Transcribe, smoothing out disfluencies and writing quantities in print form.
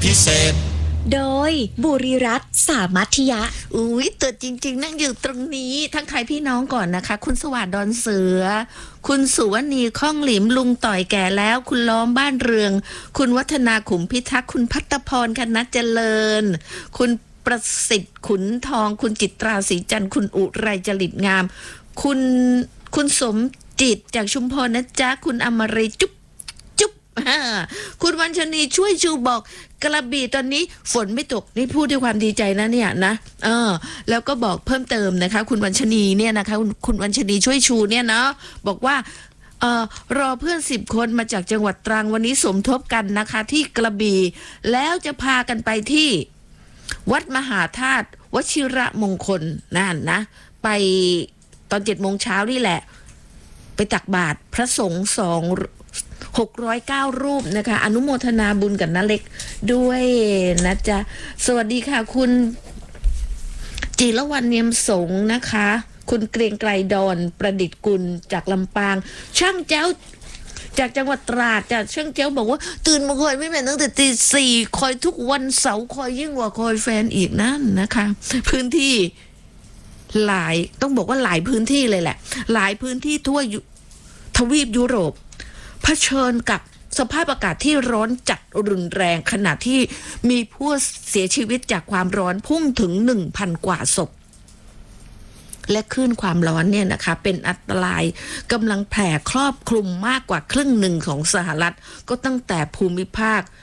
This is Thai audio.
พิเศษโดยบุริรัตน์สามัธยะอุ้ยตัวจริงๆนั่งอยู่ตรงนี้ทั้งใครพี่น้องก่อนนะคะคุณสวัสดิ์ดอนเสือคุณสุวรรณีข้องหลิมลุงต่อยแก่แล้วคุณล้อมบ้านเรืองคุณวัฒนาขุมพิทักษ์คุณพัฒพรคณะเจริญคุณประสิทธิ์ขุนทองคุณจิตราศรีจันทร์คุณอุไรจริตงามคุณสมจิตจากชุมพรนะจ๊ะคุณอมรีจุ๊บคุณวันชนีช่วยชูบอกกระบี่ตอนนี้ฝนไม่ตกนี่พูดด้วยความดีใจนะเนี่ยนะแล้วก็บอกเพิ่มเติมนะคะคุณวันชนีเนี่ยนะคะคุณวันชนีช่วยชูเนี่ยเนาะบอกว่ารอเพื่อน10 คนมาจากจังหวัดตรังวันนี้สมทบกันนะคะที่กระบี่แล้วจะพากันไปที่วัดมหาธาตุวชิระมงคลนั่นนะไปตอน7 โมงเช้านี่แหละไปตักบาตรพระสงฆ์609 รูปนะคะอนุโมทนาบุญกับน้าเล็กด้วยนะจ๊ะสวัสดีค่ะคุณจิรวรรณเนียมสงนะคะคุณเกรียงไกรดอนประดิษฐ์กุลจากลำปางช่างเจ้าจากจังหวัดตราดจ้ะช่างเจ้าบอกว่าตื่นมาคอยไม่แม่นตั้งแต่ตี 4คอยทุกวันเสาร์คอยยิ่งกว่าคอยแฟนอีกนั่นนะคะพื้นที่หลายต้องบอกว่าหลายพื้นที่เลยแหละหลายพื้นที่ทั่วทวีปยุโรปเผชิญกับสภาพอากาศที่ร้อนจัดรุนแรงขณะที่มีผู้เสียชีวิตจากความร้อนพุ่งถึง 1,000 กว่าศพและคลื่นความร้อนเนี่ยนะคะเป็นอันตรายกำลังแผ่ครอบคลุมมากกว่าครึ่งหนึ่งของสหรัฐก็ตั้งแต่ภูมิภาค